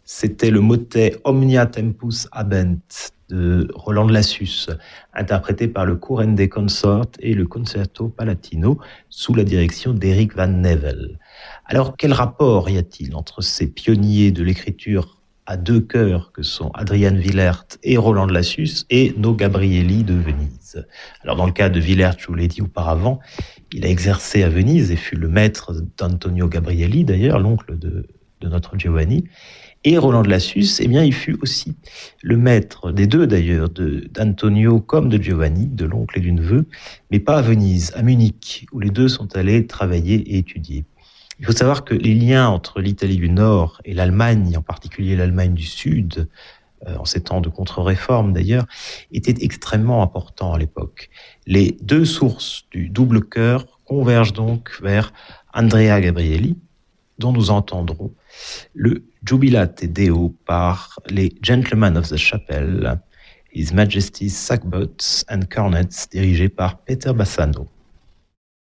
C'était le motet Omnia Tempus Habent de Roland de Lassus, interprété par le Currende Consort et le Concerto Palatino sous la direction d'Eric Van Nevel. Alors, quel rapport y a-t-il entre ces pionniers de l'écriture à deux chœurs que sont Adrian Willaert et Roland de Lassus et nos Gabrieli de Venise? Alors, dans le cas de Willaert, je vous l'ai dit auparavant, il a exercé à Venise et fut le maître d'Antonio Gabrieli, d'ailleurs, l'oncle de notre Giovanni. Et Roland de Lassus, eh bien, il fut aussi le maître des deux d'ailleurs, d'Antonio comme de Giovanni, de l'oncle et du neveu, mais pas à Venise, à Munich, où les deux sont allés travailler et étudier. Il faut savoir que les liens entre l'Italie du Nord et l'Allemagne, en particulier l'Allemagne du Sud, en ces temps de contre-réforme d'ailleurs, étaient extrêmement importants à l'époque. Les deux sources du double chœur convergent donc vers Andrea Gabrieli, dont nous entendrons le Jubilate Deo par les Gentlemen of the Chapel, His Majesty's Sackbuts and Cornets, dirigé par Peter Bassano.